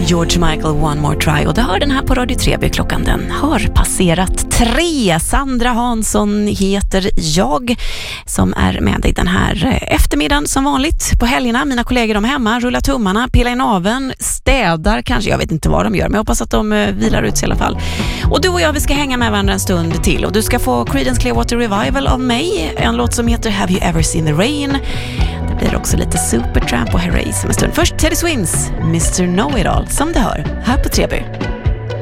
George Michael, One More Try. Och det hör den här på Radio Treby. Klockan den har passerat 3. Sandra Hansson heter jag som är med dig den här eftermiddagen som vanligt. På helgerna, mina kollegor de är hemma, rullar tummarna, pillar i naveln, städar kanske. Jag vet inte vad de gör, men jag hoppas att de vilar ut sig i alla fall. Och du och jag, vi ska hänga med varandra en stund till. Och du ska få Creedence Clearwater Revival av mig. En låt som heter Have You Ever Seen the Rain? Det blir också lite Supertramp och Herreys om en stund. Först Teddy Swims, Mr. Know-It-All, som det hör här på Treby.